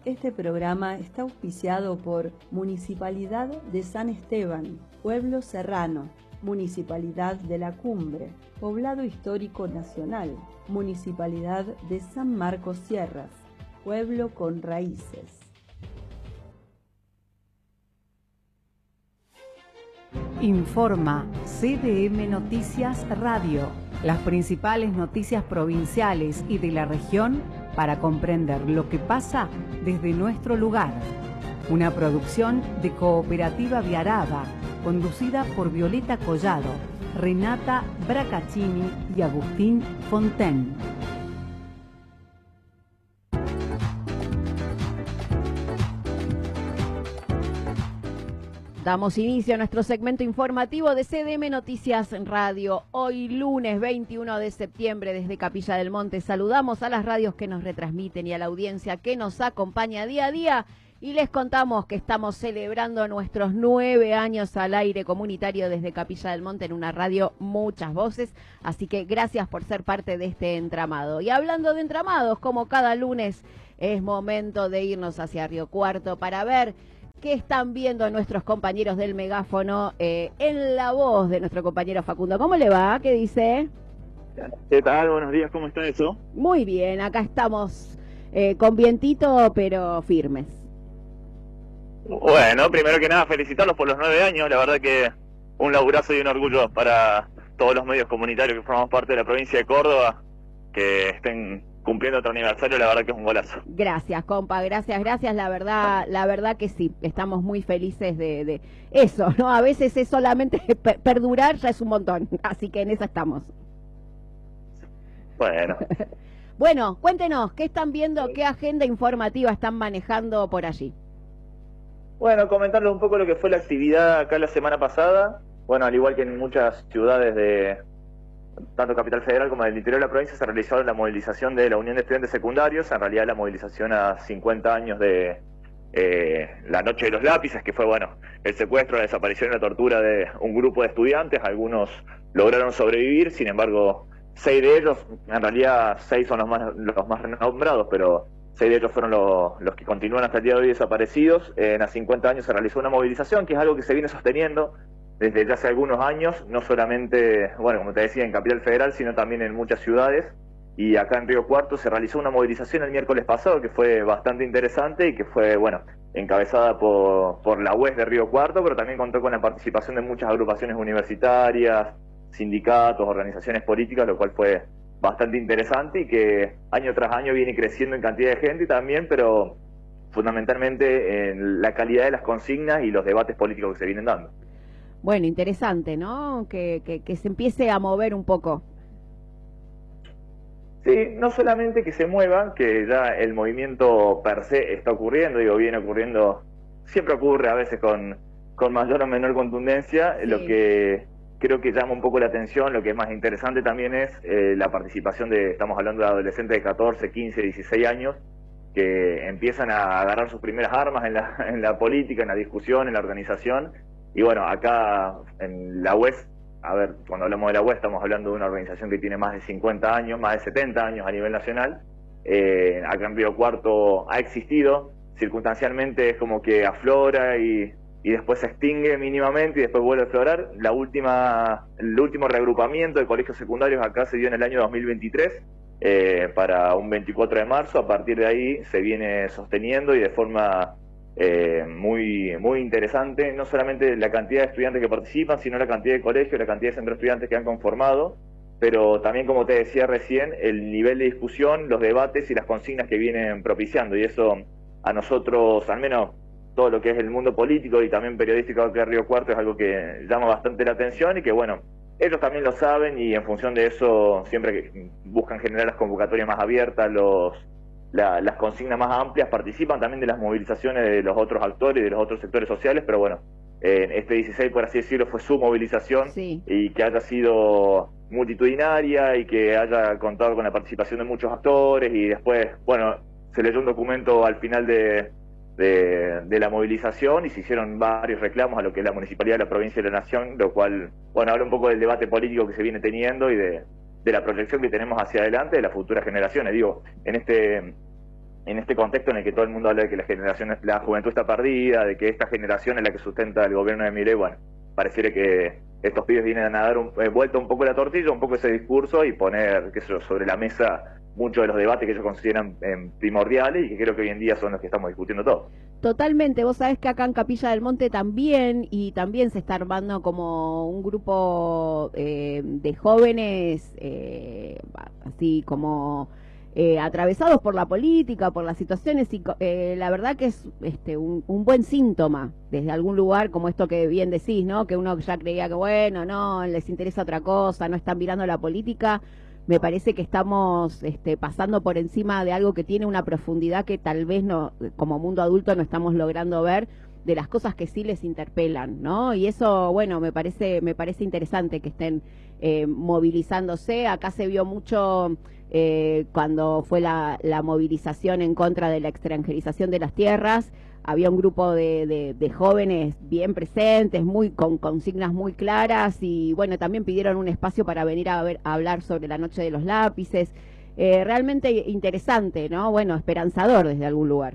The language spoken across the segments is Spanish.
Este programa está auspiciado por Municipalidad de San Esteban, Pueblo Serrano, Municipalidad de la Cumbre, Poblado Histórico Nacional, Municipalidad de San Marcos Sierras, Pueblo con Raíces. Informa CDM Noticias Radio, las principales noticias provinciales y de la región para comprender lo que pasa desde nuestro lugar. Una producción de Cooperativa Viarada, conducida por Violeta Collado, Renata Bracaccini y Agustín Fonten. Damos inicio a nuestro segmento informativo de CDM Noticias Radio. Hoy lunes 21 de septiembre desde Capilla del Monte saludamos a las radios que nos retransmiten y a la audiencia que nos acompaña día a día y les contamos que estamos celebrando nuestros 9 años al aire comunitario desde Capilla del Monte en una radio muchas voces, así que gracias por ser parte de este entramado. Y hablando de entramados, como cada lunes es momento de irnos hacia Río Cuarto para ver ¿qué están viendo nuestros compañeros del megáfono en la voz de nuestro compañero Facundo? ¿Cómo le va? ¿Qué dice? ¿Qué tal? Buenos días, ¿cómo está eso? Muy bien, acá estamos con vientito, pero firmes. Bueno, primero que nada, felicitarlos por los 9 años. La verdad que un laburazo y un orgullo para todos los medios comunitarios que formamos parte de la provincia de Córdoba, que estén cumpliendo otro aniversario. La verdad que es un golazo. Gracias, compa, gracias. La verdad que sí, estamos muy felices de eso, ¿no? A veces es solamente perdurar, ya es un montón, así que en eso estamos. Bueno. Bueno, cuéntenos, ¿qué están viendo, qué agenda informativa están manejando por allí? Bueno, comentarles un poco lo que fue la actividad acá la semana pasada. Bueno, al igual que en muchas ciudades de tanto Capital Federal como del interior de la provincia, se realizó la movilización de la Unión de Estudiantes Secundarios, en realidad la movilización a 50 años de la Noche de los Lápices, que fue, bueno, el secuestro, la desaparición y la tortura de un grupo de estudiantes. Algunos lograron sobrevivir, sin embargo, 6 de ellos, en realidad 6 son los más renombrados, pero 6 de ellos fueron los que continúan hasta el día de hoy desaparecidos. A 50 años se realizó una movilización, que es algo que se viene sosteniendo desde ya hace algunos años, no solamente, bueno, como te decía, en Capital Federal, sino también en muchas ciudades. Y acá en Río Cuarto se realizó una movilización el miércoles pasado que fue bastante interesante y que fue, bueno, encabezada por la UES de Río Cuarto, pero también contó con la participación de muchas agrupaciones universitarias, sindicatos, organizaciones políticas, lo cual fue bastante interesante y que año tras año viene creciendo en cantidad de gente también, pero fundamentalmente en la calidad de las consignas y los debates políticos que se vienen dando. Bueno, interesante, ¿no? Que se empiece a mover un poco. Sí, no solamente que se mueva, que ya el movimiento per se está ocurriendo, digo, viene ocurriendo, siempre ocurre a veces con mayor o menor contundencia. Sí. Lo que creo que llama un poco la atención, lo que es más interesante también es la participación estamos hablando de adolescentes de 14, 15, 16 años, que empiezan a agarrar sus primeras armas en la política, en la discusión, en la organización. Y bueno, acá en la UES, a ver, cuando hablamos de la UES estamos hablando de una organización que tiene más de 50 años, más de 70 años a nivel nacional. Acá en Río Cuarto ha existido, circunstancialmente es como que aflora y después se extingue mínimamente y después vuelve a aflorar. El último reagrupamiento de colegios secundarios acá se dio en el año 2023, para un 24 de marzo. A partir de ahí se viene sosteniendo y de forma muy interesante, no solamente la cantidad de estudiantes que participan, sino la cantidad de colegios, la cantidad de centros de estudiantes que han conformado, pero también, como te decía recién, el nivel de discusión, los debates y las consignas que vienen propiciando, y eso a nosotros, al menos todo lo que es el mundo político y también periodístico acá en Río Cuarto, es algo que llama bastante la atención y que, bueno, ellos también lo saben y en función de eso siempre que buscan generar las convocatorias más abiertas, las consignas más amplias, participan también de las movilizaciones de los otros actores y de los otros sectores sociales, pero bueno, este 16, por así decirlo, fue su movilización. Sí. Y que haya sido multitudinaria y que haya contado con la participación de muchos actores, y después, bueno, se leyó un documento al final de la movilización y se hicieron varios reclamos a lo que es la Municipalidad de la Provincia y de la Nación, lo cual, bueno, habla un poco del debate político que se viene teniendo y de la proyección que tenemos hacia adelante de las futuras generaciones. Digo, en este en este contexto en el que todo el mundo habla de que la juventud está perdida, de que esta generación es la que sustenta el gobierno de Milei, bueno, pareciera que estos pibes vienen a dar vuelta un poco la tortilla, un poco ese discurso y poner, qué sé yo, sobre la mesa muchos de los debates que ellos consideran primordiales y que creo que hoy en día son los que estamos discutiendo todos. Totalmente, vos sabés que acá en Capilla del Monte también, y también se está armando como un grupo de jóvenes, así como atravesados por la política, por las situaciones, y la verdad que es un buen síntoma desde algún lugar, como esto que bien decís, ¿no? Que uno ya creía que, bueno, no, les interesa otra cosa, no están mirando la política. Me parece que estamos pasando por encima de algo que tiene una profundidad que tal vez no, como mundo adulto no estamos logrando ver, de las cosas que sí les interpelan, ¿no? Y eso, bueno, me parece interesante que estén movilizándose. Acá se vio mucho cuando fue la movilización en contra de la extranjerización de las tierras. Había un grupo de jóvenes bien presentes, con consignas muy claras, y bueno, también pidieron un espacio para venir a hablar sobre la noche de los lápices. Realmente interesante, ¿no? Bueno, esperanzador desde algún lugar.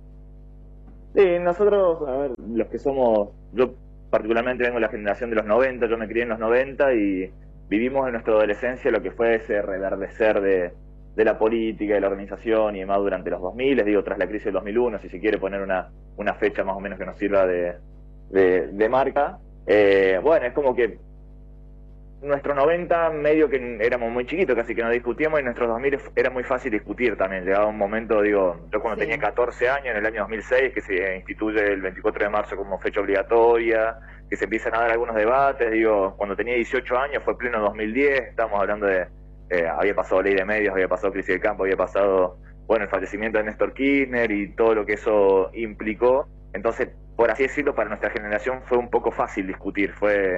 Sí, nosotros, a ver, los que somos, yo particularmente vengo de la generación de los 90, yo me crié en los 90 y vivimos en nuestra adolescencia lo que fue ese reverdecer de la política, de la organización y demás durante los 2000, les digo, tras la crisis del 2001, si se quiere poner una fecha más o menos que nos sirva de marca. Bueno, es como que nuestros 90 medio que éramos muy chiquitos, casi que no discutíamos, y nuestros 2000 era muy fácil discutir también. Llegaba un momento, digo, yo cuando tenía 14 años, en el año 2006, que se instituye el 24 de marzo como fecha obligatoria, que se empiezan a dar algunos debates, digo, cuando tenía 18 años fue pleno 2010, estábamos hablando de, había pasado ley de medios, había pasado crisis del campo, había pasado, bueno, el fallecimiento de Néstor Kirchner y todo lo que eso implicó. Entonces, por así decirlo, para nuestra generación fue un poco fácil discutir.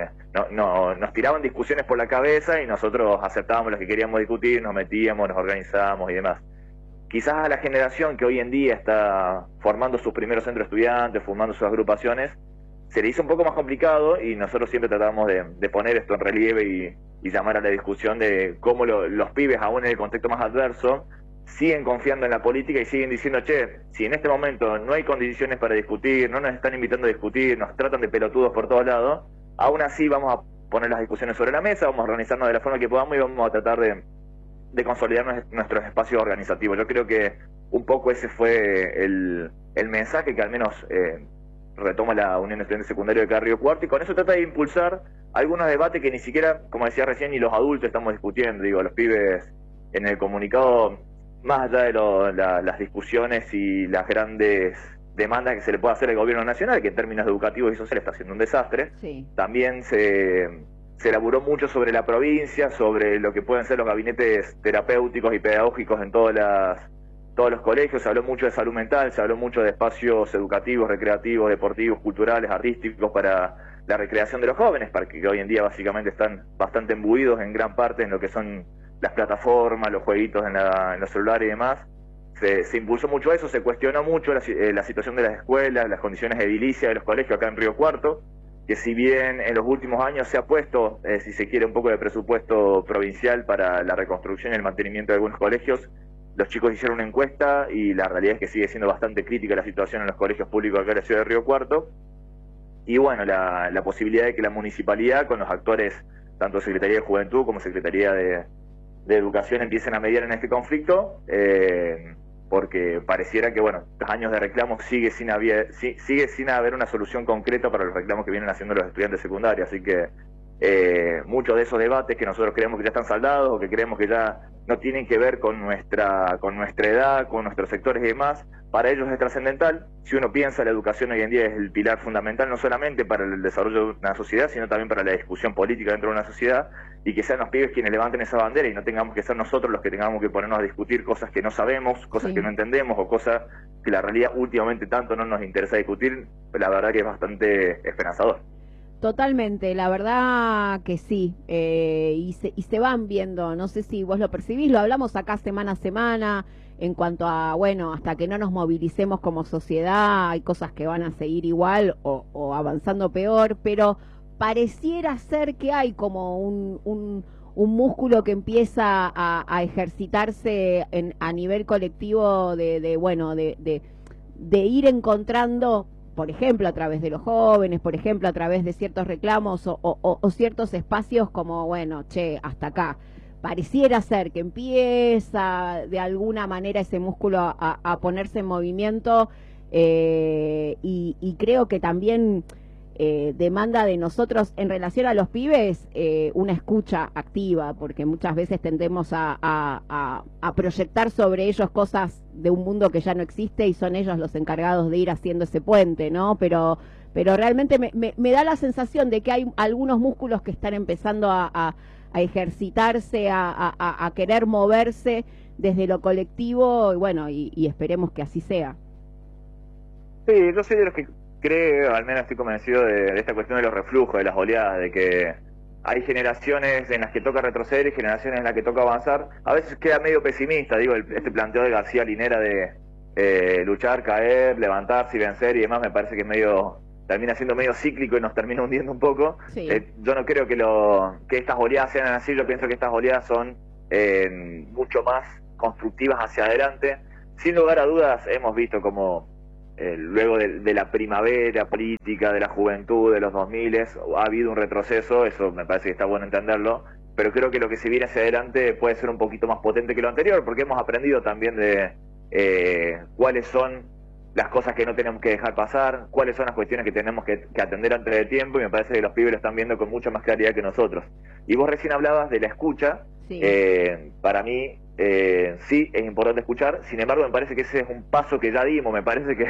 Nos tiraban discusiones por la cabeza y nosotros aceptábamos lo que queríamos discutir, nos metíamos, nos organizábamos y demás. Quizás a la generación que hoy en día está formando sus primeros centros de estudiantes, formando sus agrupaciones, se le hizo un poco más complicado, y nosotros siempre tratamos de poner esto en relieve y llamar a la discusión de cómo los pibes, aún en el contexto más adverso, siguen confiando en la política y siguen diciendo, che, si en este momento no hay condiciones para discutir, no nos están invitando a discutir, nos tratan de pelotudos por todos lados, aún así vamos a poner las discusiones sobre la mesa, vamos a organizarnos de la forma que podamos y vamos a tratar de consolidar nuestros espacios organizativos. Yo creo que un poco ese fue el mensaje que al menos retoma la Unión de Estudiantes Secundarios de Río Cuarto, y con eso trata de impulsar algunos debates que ni siquiera, como decía recién, ni los adultos estamos discutiendo. Digo, los pibes en el comunicado, más allá de las discusiones y las grandes demandas que se le puede hacer al gobierno nacional, que en términos educativos y sociales está haciendo un desastre, sí. También se elaboró mucho sobre la provincia, sobre lo que pueden ser los gabinetes terapéuticos y pedagógicos en todos los colegios. Se habló mucho de salud mental, se habló mucho de espacios educativos, recreativos, deportivos, culturales, artísticos para la recreación de los jóvenes, para que hoy en día básicamente están bastante embuidos en gran parte en lo que son las plataformas, los jueguitos en los celulares y demás. Se impulsó mucho eso, se cuestionó mucho la situación de las escuelas, las condiciones edilicias de los colegios acá en Río Cuarto, que si bien en los últimos años se ha puesto, si se quiere, un poco de presupuesto provincial para la reconstrucción y el mantenimiento de algunos colegios, los chicos hicieron una encuesta y la realidad es que sigue siendo bastante crítica la situación en los colegios públicos acá en la ciudad de Río Cuarto. Y bueno, la posibilidad de que la municipalidad, con los actores, tanto Secretaría de Juventud como Secretaría de Educación, empiecen a mediar en este conflicto, porque pareciera que, bueno, los años de reclamos sigue sin haber una solución concreta para los reclamos que vienen haciendo los estudiantes secundarios. Así que muchos de esos debates que nosotros creemos que ya están saldados o que creemos que ya no tienen que ver con nuestra edad, con nuestros sectores y demás, para ellos es trascendental. Si uno piensa, la educación hoy en día es el pilar fundamental no solamente para el desarrollo de una sociedad, sino también para la discusión política dentro de una sociedad, y que sean los pibes quienes levanten esa bandera y no tengamos que ser nosotros los que tengamos que ponernos a discutir cosas que no sabemos, cosas que no entendemos o cosas que la realidad últimamente tanto no nos interesa discutir. La verdad que es bastante esperanzador. Totalmente, la verdad que sí, y se van viendo, no sé si vos lo percibís, lo hablamos acá semana a semana, en cuanto a, bueno, hasta que no nos movilicemos como sociedad, hay cosas que van a seguir igual o avanzando peor, pero pareciera ser que hay como un un músculo que empieza a ejercitarse a nivel colectivo de ir encontrando, por ejemplo, a través de los jóvenes, por ejemplo, a través de ciertos reclamos o ciertos espacios como, bueno, che, hasta acá. Pareciera ser que empieza de alguna manera ese músculo a ponerse en movimiento y creo que también demanda de nosotros en relación a los pibes una escucha activa, porque muchas veces tendemos a proyectar sobre ellos cosas de un mundo que ya no existe y son ellos los encargados de ir haciendo ese puente, ¿no? Pero realmente me da la sensación de que hay algunos músculos que están empezando a ejercitarse, a querer moverse desde lo colectivo, y bueno, y esperemos que así sea. Sí, yo soy de los que creo, al menos estoy convencido de esta cuestión de los reflujos, de las oleadas, de que hay generaciones en las que toca retroceder y generaciones en las que toca avanzar. A veces queda medio pesimista, digo, este planteo de García Linera de luchar, caer, levantarse y vencer y demás, me parece que termina siendo medio cíclico y nos termina hundiendo un poco. Sí. Yo no creo que estas oleadas sean así, yo pienso que estas oleadas son mucho más constructivas hacia adelante. Sin lugar a dudas hemos visto como luego de la primavera política, de la juventud, de los 2000, ha habido un retroceso, eso me parece que está bueno entenderlo, pero creo que lo que se viene hacia adelante puede ser un poquito más potente que lo anterior, porque hemos aprendido también de cuáles son las cosas que no tenemos que dejar pasar, cuáles son las cuestiones que tenemos que atender antes de tiempo, y me parece que los pibes lo están viendo con mucha más claridad que nosotros. Y vos recién hablabas de la escucha. Sí. Para mí sí es importante escuchar, sin embargo me parece que ese es un paso que ya dimos, me parece que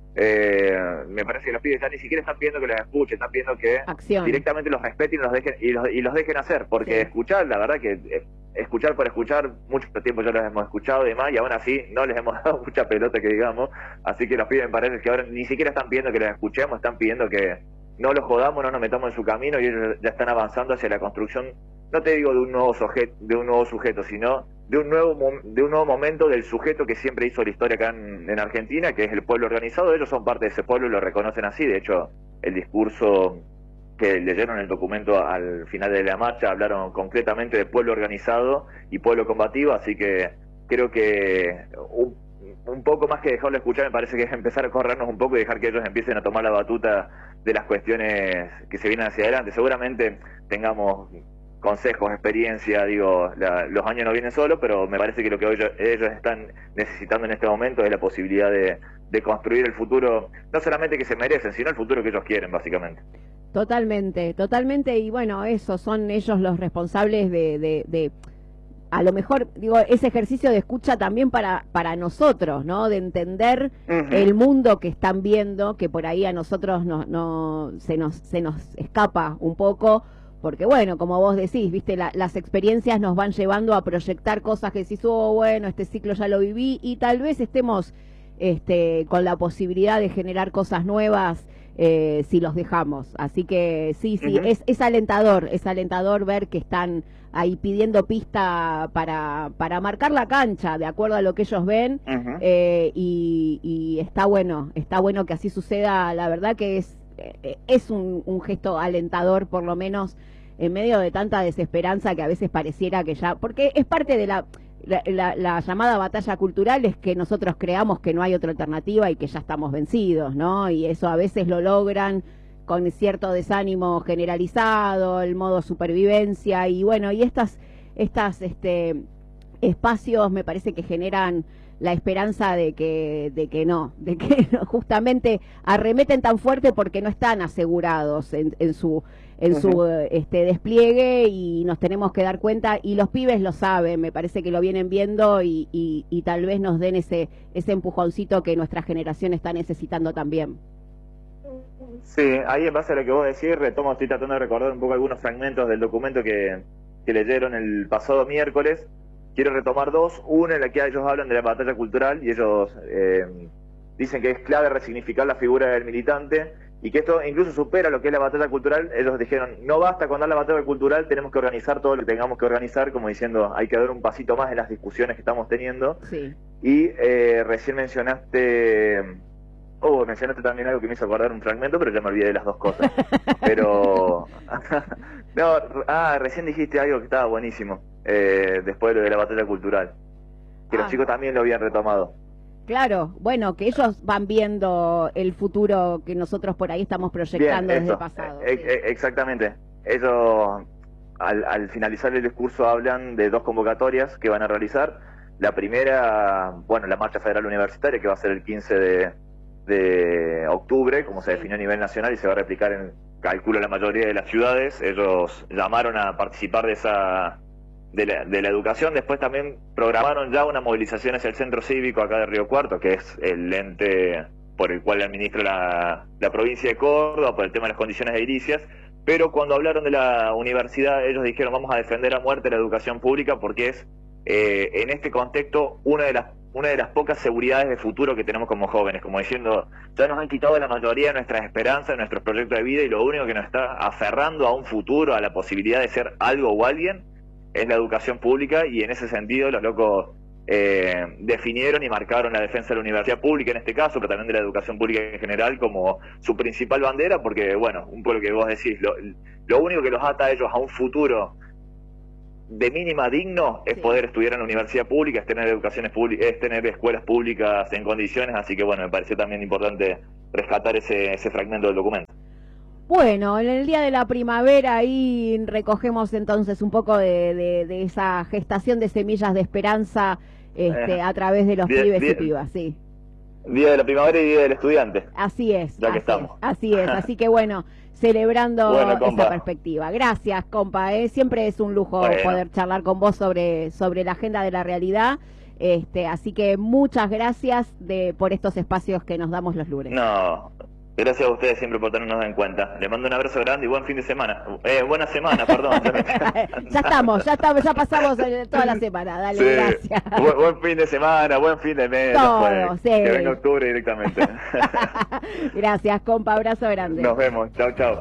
los pibes ya ni siquiera están pidiendo que los escuchen, están pidiendo que Acción. Directamente los respeten y los dejen hacer, porque Sí. escuchar, la verdad que escuchar por escuchar, mucho tiempo ya los hemos escuchado y demás, y aún así no les hemos dado mucha pelota, que digamos, así que los pibes me parece que ahora ni siquiera están pidiendo que los escuchemos, están pidiendo que no los jodamos, no nos metamos en su camino, y ellos ya están avanzando hacia la construcción, no te digo de un nuevo sujeto, sino de un nuevo momento del sujeto que siempre hizo la historia acá en Argentina, que es el pueblo organizado. Ellos son parte de ese pueblo y lo reconocen así. De hecho, el discurso que leyeron en el documento al final de la marcha hablaron concretamente de pueblo organizado y pueblo combativo, así que creo que un poco más que dejarlo escuchar, me parece que es empezar a corrernos un poco y dejar que ellos empiecen a tomar la batuta de las cuestiones que se vienen hacia adelante. Seguramente tengamos consejos, experiencia, digo, los años no vienen solos, pero me parece que lo que ellos están necesitando en este momento es la posibilidad de construir el futuro, no solamente que se merecen, sino el futuro que ellos quieren, básicamente. Totalmente, totalmente, y bueno, eso, son ellos los responsables de a lo mejor, digo, ese ejercicio de escucha también para nosotros, ¿no? De entender el mundo que están viendo, que por ahí a nosotros se nos escapa un poco, porque bueno, como vos decís, viste, las experiencias nos van llevando a proyectar cosas que decís, bueno, este ciclo ya lo viví, y tal vez estemos con la posibilidad de generar cosas nuevas si los dejamos. Así que sí, es alentador ver que están ahí pidiendo pista para marcar la cancha de acuerdo a lo que ellos ven, y está bueno que así suceda. La verdad que es un gesto alentador, por lo menos en medio de tanta desesperanza que a veces pareciera que ya, porque es parte de la llamada batalla cultural, es que nosotros creamos que no hay otra alternativa y que ya estamos vencidos, ¿no? Y eso a veces lo logran con cierto desánimo generalizado, el modo supervivencia, y bueno, y estas espacios me parece que generan la esperanza de que no, justamente arremeten tan fuerte porque no están asegurados en su despliegue, y nos tenemos que dar cuenta, y los pibes lo saben, me parece que lo vienen viendo, y tal vez nos den ese empujoncito que nuestra generación está necesitando también. Sí, ahí en base a lo que vos decís, estoy tratando de recordar un poco algunos fragmentos del documento que leyeron el pasado miércoles. Quiero retomar dos. Una en la que ellos hablan de la batalla cultural, y ellos dicen que es clave resignificar la figura del militante, y que esto incluso supera lo que es la batalla cultural. Ellos dijeron, no basta con dar la batalla cultural, tenemos que organizar todo lo que tengamos que organizar, como diciendo, hay que dar un pasito más en las discusiones que estamos teniendo. Sí. Y recién mencionaste mencionaste también algo que me hizo acordar un fragmento, pero ya me olvidé de las dos cosas. Pero... no, recién dijiste algo que estaba buenísimo, después de la batalla cultural, que los chicos también lo habían retomado. Claro, bueno, que ellos van viendo el futuro que nosotros por ahí estamos proyectando desde el pasado. Exactamente. Ellos, al finalizar el discurso, hablan de 2 convocatorias que van a realizar. La primera, bueno, la Marcha Federal Universitaria, que va a ser el 15 de octubre, como se definió a nivel nacional, y se va a replicar en, calculo, la mayoría de las ciudades. Ellos llamaron a participar de la educación. Después también programaron ya una movilización hacia el centro cívico acá de Río Cuarto, que es el ente por el cual administra la provincia de Córdoba, por el tema de las condiciones edilicias. Pero cuando hablaron de la universidad, ellos dijeron: vamos a defender a muerte la educación pública, porque es en este contexto una de las pocas seguridades de futuro que tenemos como jóvenes, como diciendo, ya nos han quitado la mayoría de nuestras esperanzas, de nuestros proyectos de vida, y lo único que nos está aferrando a un futuro, a la posibilidad de ser algo o alguien, es la educación pública. Y en ese sentido los locos definieron y marcaron la defensa de la universidad pública en este caso, pero también de la educación pública en general, como su principal bandera, porque, bueno, un poco lo que vos decís, lo único que los ata a ellos a un futuro de mínima digno es poder estudiar en la universidad pública, es tener es tener escuelas públicas en condiciones. Así que, bueno, me pareció también importante rescatar ese fragmento del documento. Bueno, en el día de la primavera ahí recogemos entonces un poco de esa gestación de semillas de esperanza a través de los pibes y pibas, sí. Día de la primavera y Día del Estudiante. Así es. Ya que estamos. Así es, así que bueno, celebrando esa perspectiva. Gracias, compa, siempre es un lujo poder charlar con vos sobre la agenda de la realidad. Así que muchas gracias por estos espacios que nos damos los lunes. No, gracias a ustedes siempre por tenernos en cuenta. Les mando un abrazo grande y buen fin de semana. Buena semana, perdón. ya pasamos toda la semana. Dale, sí. Gracias. Buen fin de semana, buen fin de mes. Todo, sí. Que venga octubre directamente. Gracias, compa, abrazo grande. Nos vemos, chao, chao.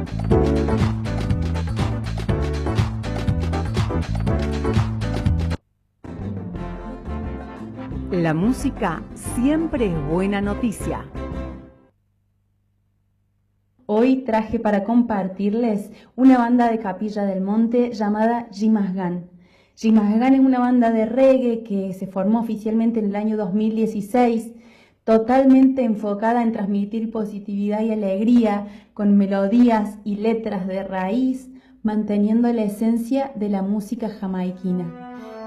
La música siempre es buena noticia. Hoy traje para compartirles una banda de Capilla del Monte llamada Yimasgan. Yimasgan es una banda de reggae que se formó oficialmente en el año 2016, totalmente enfocada en transmitir positividad y alegría con melodías y letras de raíz, manteniendo la esencia de la música jamaiquina.